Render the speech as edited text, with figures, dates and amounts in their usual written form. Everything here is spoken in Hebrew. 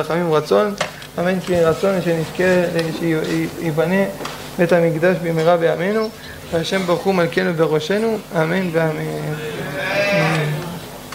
חכמים רצון, אמן כי רצון שנזכה שיבנה בית המקדש במהרה בימינו, והשם ברוך הוא מלכנו בראשנו, אמן ואמן.